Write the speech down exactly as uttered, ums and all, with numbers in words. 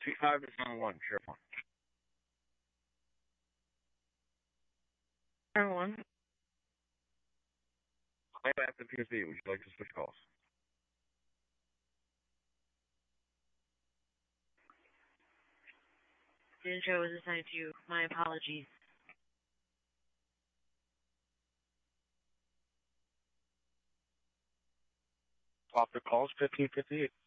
Two five is on one. Sheriff one. Sheriff one. Claim after P S B. Would you like to switch calls? The intro was assigned to you. My apologies. Officer calls fifteen fifty-eight.